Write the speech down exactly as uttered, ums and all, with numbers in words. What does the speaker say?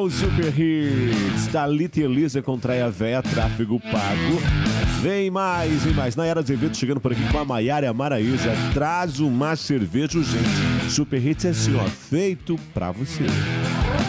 Super Hits, Thalita e Elisa contra a Véia, Tráfego Pago. Vem mais, vem mais. Nayara Azevedo chegando por aqui com a Maiara e a Maraísa. Traz uma cerveja urgente. Super Hits é assim, ó, feito pra você.